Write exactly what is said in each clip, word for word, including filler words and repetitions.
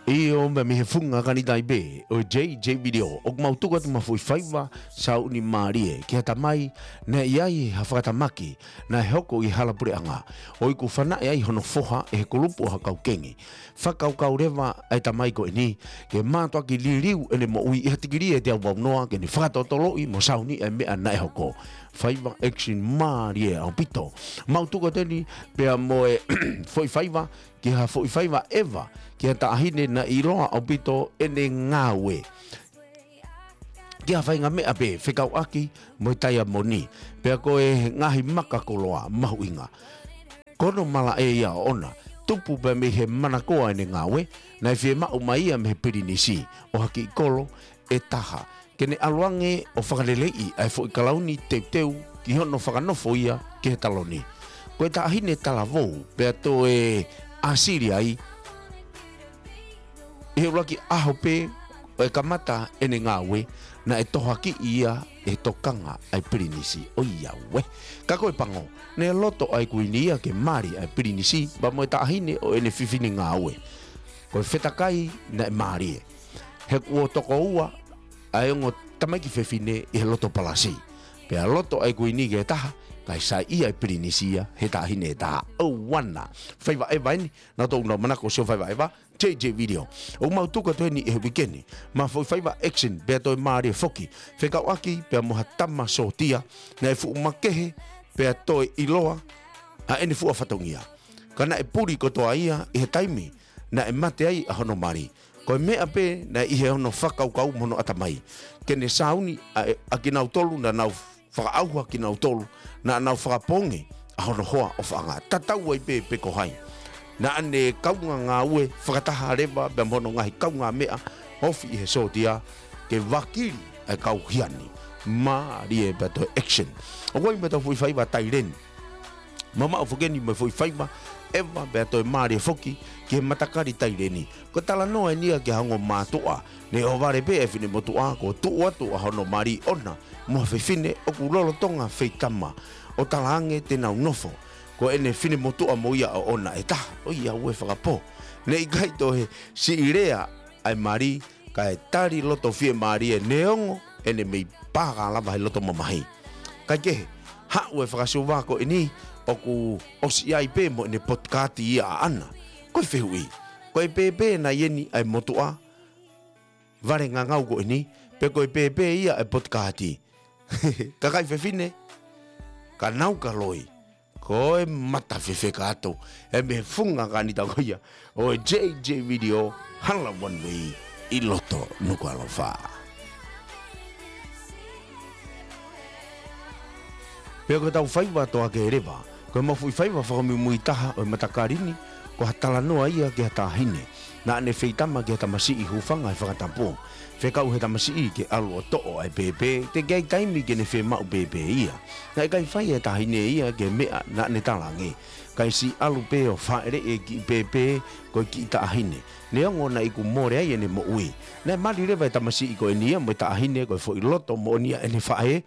Iyo me me funga kanita ibe o J J video o mau tuka tu mafui faiva sa uni marie ki hata mai na iai hafakatamaki na hoko i hala pure anga o iku fana iai hono foha e kulupu ha kaukengi fakau kau rewa ai tamai ko ini ke matua ki liriu ene mo ui i hatikiri e te au noa ke ni whakatotolo i mo sauni e mea na e hoko faiva action marie au pito mau tuka teni pea mo e foi faiva ki ha foi faiva eva ki hata ahine na iroa au pito ene ngawe ki ha whainga mea pe whekau aki mo taia moni pea ko e ngahi maka koloa mahu inga kono mala e ia ona tupu pe me he manakoa ene ngawe na e whie mau mai me he pirinisi o haki kolo e taha kene aluange o whakarelei ai fo i kalauni teu teu ki hono whakanofo ia ki he taloni ko e ta ahine talavou pea to e asiri ai e uraki aho pe e kamata ene ngawe na e tohaki ia e tokanga ai pirinisi o ia we kako e pango ne loto ai kuinia ke mari ai pirinisi ba mo ta hine o ene fifini ngawe ko fetakai na mari he ko toko ua ai ngo tamaki fefine e loto palasi pe loto ai kuini ke ta kai sa ia ai pirinisia he ta hine ta o wana faiva e vai na to no manako so faiva eva J J video o mau tuka to ni e weekend ma foi faiva action be to mari foki feka waki pe mo hatama sotia na fu makehe pe to iloa a ene fu afatongia kana e puri ko to ia e taimi na e mate ai a hono mari ko me ape na i he hono fakau kau mono atamai kene sauni a kina utolu na nau faka au kina utolu na nau faka ponge a hono hoa o fanga tatau ai pe pe ko hai na ane kaunga ngā ue whakataha rewa bea mono ngahi kaunga mea hofi i he sotia ke wakiri ai kau hiani ma rie beto action o koi meta fui whaiva taireni mama o whukeni me fui whaiva eva beto e maria foki ke matakari taireni ko tala noa nia ke hango mātua ne o ware pe e fine motua ko tua tua hono mari ona mua whiwhine o kulolo tonga feitama o talange te nau nofo ko ene fine motua mo ia o ona e taha o ia ue whakapo ne i kai to he si irea ai mari ka e tari loto fie mari e neongo ene mei paga lava he loto mamahi kai kehe ha ue whakasuwa ko ini o ku osi ai pe mo ene potkati ia ana ko i whihui ko i pepe na ieni ai motua vare ngangau ko ini pe ko i pepe ia ai potkati ka kai whewhine ka nau ka loi ko e mata fefe kato e me funga kanita ko ia o J J video hala one way i loto nuku alofa peo ko tau whaiva toa ke rewa ko e mawhui whaiva whakami mui taha o e matakarini ko hatala noa ia ke hata hine na ane feitama ke hata masi i hufanga e whakatampo whekau he tamasi i ke alu o to'o ai pepe te gai taimi ke ne whe mau pepe ia na e kai whai e tahine ia ke mea na ne talange kai si alu pe o whaere e ki pepe ko ki tahine ne ongo na iku more ai ene mo ui na e mali rewa e tamasi i ko e nia mo e tahine ko e fo i loto mo nia ene whae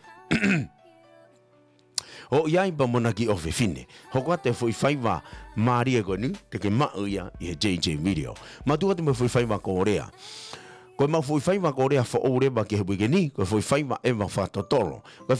o iai pa mona ki o whewhine hoko ate fo i whaiva maari e ko ni te ke mau ia i he J J video matua te me fo i whaiva ko orea ko mau foi faiva ko rea fo ore ba ke hui ni ko foi faiva e ma fa totolo ko